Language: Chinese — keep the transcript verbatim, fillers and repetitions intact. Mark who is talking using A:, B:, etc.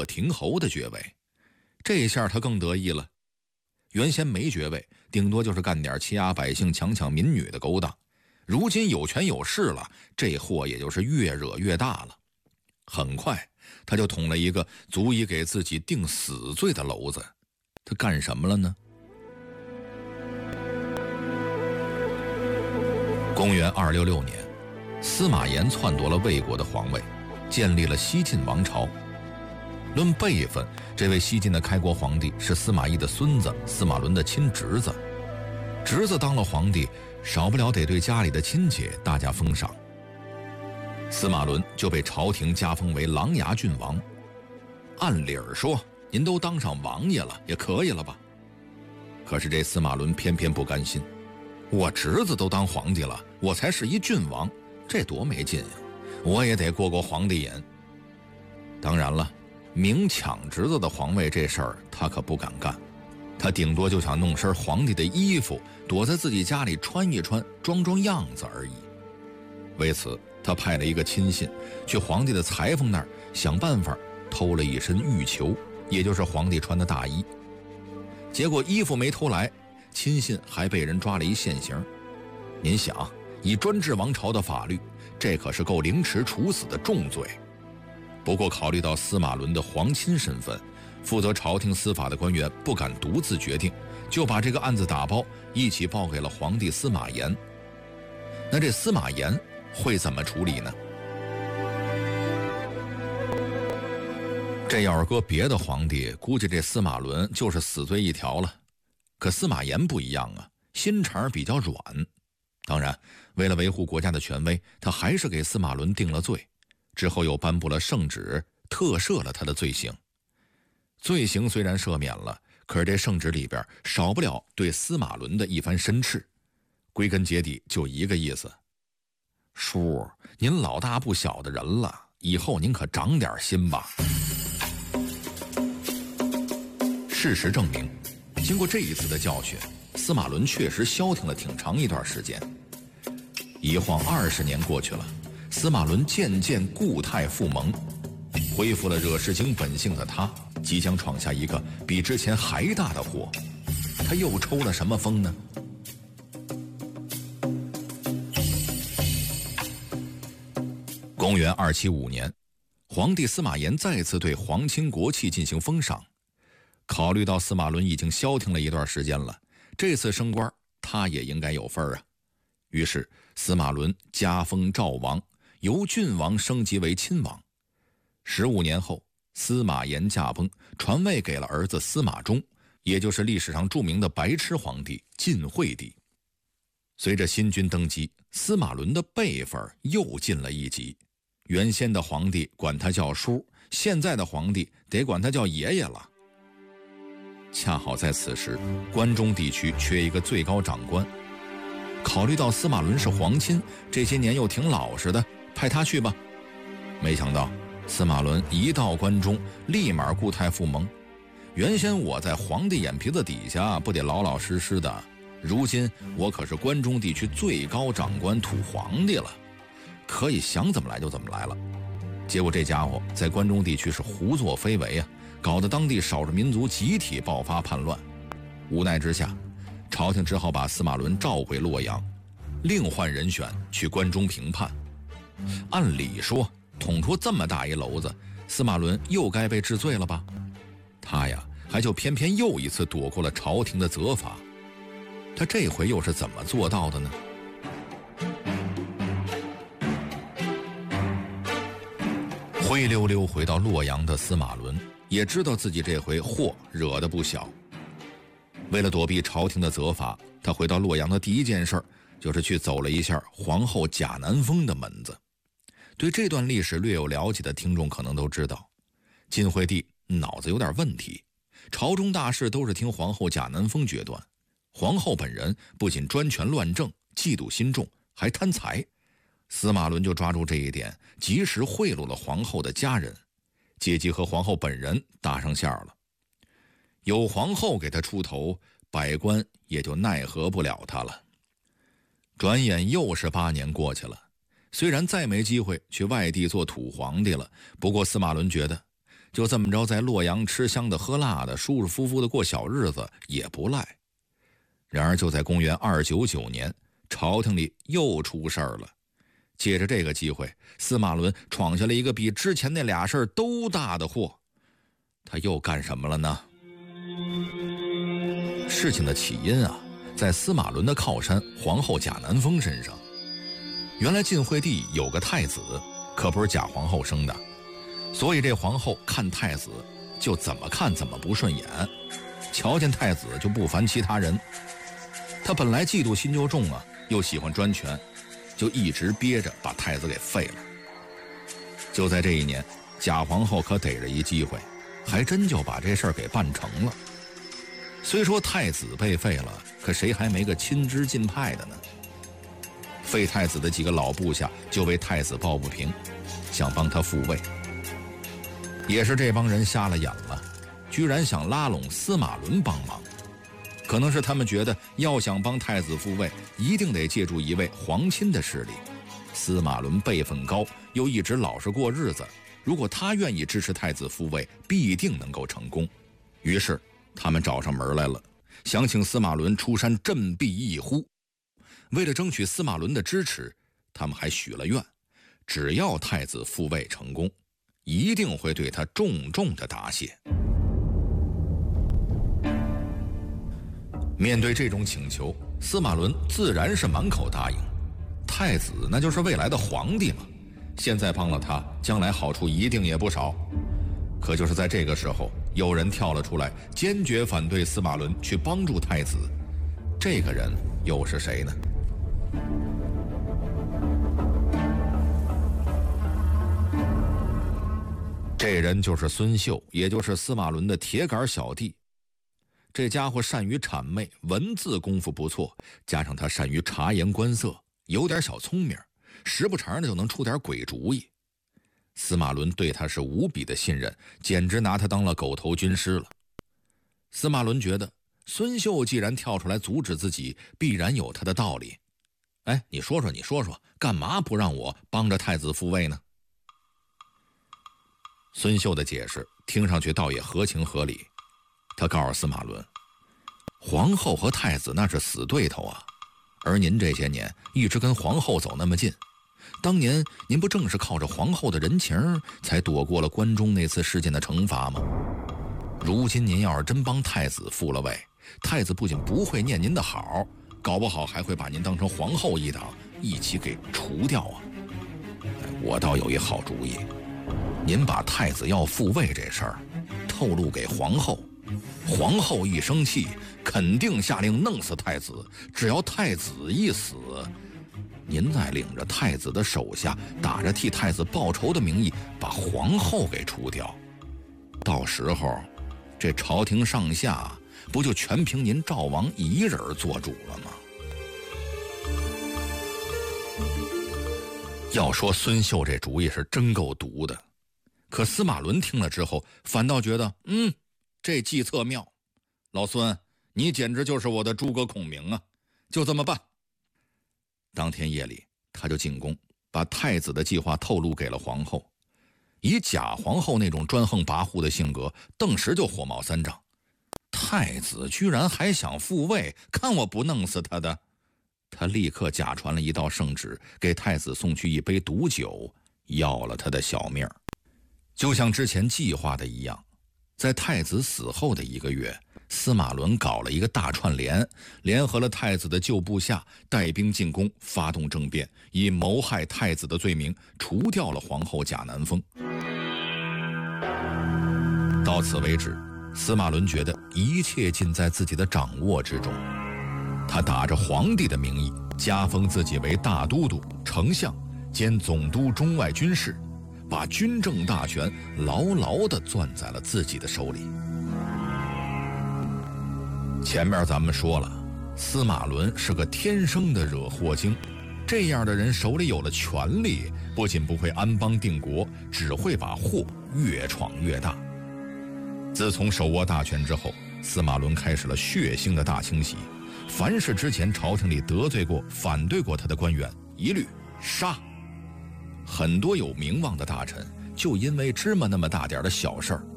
A: 摄亭侯的爵位。这下他更得意了，原先没爵位，顶多就是干点欺压百姓、强抢民女的勾当，如今有权有势了，这祸也就是越惹越大了。很快他就捅了一个足以给自己定死罪的篓子。他干什么了呢？公元二六六年，司马炎篡夺了魏国的皇位，建立了西晋王朝。论辈分，这位西晋的开国皇帝是司马懿的孙子，司马伦的亲侄子。侄子当了皇帝，少不了得对家里的亲戚大加封赏。司马伦就被朝廷加封为琅琊郡王。按理儿说，您都当上王爷了，也可以了吧？可是这司马伦偏偏不甘心，我侄子都当皇帝了，我才是一郡王，这多没劲呀！我也得过过皇帝瘾。当然了，明抢侄子的皇位这事儿他可不敢干，他顶多就想弄身皇帝的衣服，躲在自己家里穿一穿，装装样子而已。为此，他派了一个亲信去皇帝的裁缝那儿，想办法偷了一身玉裘，也就是皇帝穿的大衣。结果衣服没偷来，亲信还被人抓了一现行。您想，以专制王朝的法律，这可是够凌迟处死的重罪。不过考虑到司马伦的皇亲身份，负责朝廷司法的官员不敢独自决定，就把这个案子打包一起报给了皇帝司马炎。那这司马炎会怎么处理呢？这要是搁别的皇帝，估计这司马伦就是死罪一条了。可司马炎不一样啊，心肠比较软。当然，为了维护国家的权威，他还是给司马伦定了罪，之后又颁布了圣旨，特赦了他的罪行。罪行虽然赦免了，可是这圣旨里边少不了对司马伦的一番申斥，归根结底就一个意思：叔，您老大不小的人了，以后您可长点心吧。事实证明，经过这一次的教训，司马伦确实消停了挺长一段时间。一晃二十年过去了，司马伦渐渐固态复萌，恢复了惹事精本性的他，即将闯下一个比之前还大的祸。他又抽了什么风呢？公元二七五年，皇帝司马炎再次对皇亲国戚进行封赏。考虑到司马伦已经消停了一段时间了，这次升官他也应该有份啊。于是司马伦加封赵王，由郡王升级为亲王。十五年后，司马炎驾崩，传位给了儿子司马衷，也就是历史上著名的白痴皇帝晋惠帝。随着新君登基，司马伦的辈分又进了一级，原先的皇帝管他叫叔，现在的皇帝得管他叫爷爷了。恰好在此时，关中地区缺一个最高长官。考虑到司马伦是皇亲，这些年又挺老实的，派他去吧。没想到司马伦一到关中，立马固态复萌。原先我在皇帝眼皮子底下不得老老实实的，如今我可是关中地区最高长官土皇帝了，可以想怎么来就怎么来了。结果这家伙在关中地区是胡作非为啊，搞得当地少数民族集体爆发叛乱。无奈之下，朝廷只好把司马伦召回洛阳，另换人选去关中平叛。按理说，捅出这么大一篓子，司马伦又该被治罪了吧？他呀，还就偏偏又一次躲过了朝廷的责罚。他这回又是怎么做到的呢？灰溜溜回到洛阳的司马伦也知道自己这回祸惹得不小。为了躲避朝廷的责罚，他回到洛阳的第一件事就是去走了一下皇后贾南风的门子。对这段历史略有了解的听众可能都知道，晋惠帝脑子有点问题，朝中大事都是听皇后贾南风决断。皇后本人不仅专权乱政，嫉妒心重，还贪财。司马伦就抓住这一点，及时贿赂了皇后的家人，借机和皇后本人搭上线了。有皇后给他出头，百官也就奈何不了他了。转眼又是八年过去了，虽然再没机会去外地做土皇帝了，不过司马伦觉得就这么着在洛阳吃香的喝辣的，舒舒服服的过小日子也不赖。然而就在公元二九九年，朝廷里又出事儿了。借着这个机会，司马伦闯下了一个比之前那俩事儿都大的祸。他又干什么了呢？事情的起因啊，在司马伦的靠山皇后贾南风身上。原来晋惠帝有个太子，可不是贾皇后生的，所以这皇后看太子就怎么看怎么不顺眼，瞧见太子就不烦其他人。他本来嫉妒心就重啊，又喜欢专权，就一直憋着把太子给废了。就在这一年，贾皇后可逮着一机会，还真就把这事儿给办成了。虽说太子被废了，可谁还没个亲支近派的呢？废太子的几个老部下就为太子抱不平，想帮他复位。也是这帮人瞎了眼了，居然想拉拢司马伦帮忙。可能是他们觉得要想帮太子复位，一定得借助一位皇亲的势力。司马伦辈分高，又一直老实过日子，如果他愿意支持太子复位，必定能够成功。于是他们找上门来了，想请司马伦出山振臂一呼。为了争取司马伦的支持，他们还许了愿，只要太子复位成功，一定会对他重重的答谢。面对这种请求，司马伦自然是满口答应。太子那就是未来的皇帝嘛，现在帮了他，将来好处一定也不少。可就是在这个时候，有人跳了出来，坚决反对司马伦去帮助太子。这个人又是谁呢？这人就是孙秀，也就是司马伦的铁杆小弟。这家伙善于谄媚，文字功夫不错，加上他善于察言观色，有点小聪明，时不常的就能出点鬼主意。司马伦对他是无比的信任，简直拿他当了狗头军师了。司马伦觉得孙秀既然跳出来阻止自己，必然有他的道理。哎，你说说你说说，干嘛不让我帮着太子复位呢？孙秀的解释听上去倒也合情合理。他告诉司马伦，皇后和太子那是死对头啊，而您这些年一直跟皇后走那么近，当年您不正是靠着皇后的人情才躲过了关中那次事件的惩罚吗？如今您要是真帮太子复了位，太子不仅不会念您的好，搞不好还会把您当成皇后一党一起给除掉啊。我倒有一好主意，您把太子要复位这事儿透露给皇后，皇后一生气，肯定下令弄死太子。只要太子一死，您再领着太子的手下，打着替太子报仇的名义，把皇后给除掉。到时候，这朝廷上下不就全凭您赵王一人做主了吗？要说孙秀这主意是真够毒的，可司马伦听了之后，反倒觉得，嗯，这计策妙。老孙，你简直就是我的诸葛孔明啊！就这么办。当天夜里，他就进宫，把太子的计划透露给了皇后。以贾皇后那种专横跋扈的性格，顿时就火冒三丈。太子居然还想复位，看我不弄死他的！他立刻假传了一道圣旨，给太子送去一杯毒酒，要了他的小命。就像之前计划的一样，在太子死后的一个月，司马伦搞了一个大串联，联合了太子的旧部下，带兵进宫，发动政变，以谋害太子的罪名除掉了皇后贾南风。到此为止，司马伦觉得一切尽在自己的掌握之中。他打着皇帝的名义，加封自己为大都督、丞相兼总督中外军事，把军政大权牢牢地攥在了自己的手里。前面咱们说了，司马伦是个天生的惹祸精，这样的人手里有了权力，不仅不会安邦定国，只会把祸越闯越大。自从手握大权之后，司马伦开始了血腥的大清洗，凡是之前朝廷里得罪过、反对过他的官员，一律杀。很多有名望的大臣就因为芝麻那么大点的小事儿，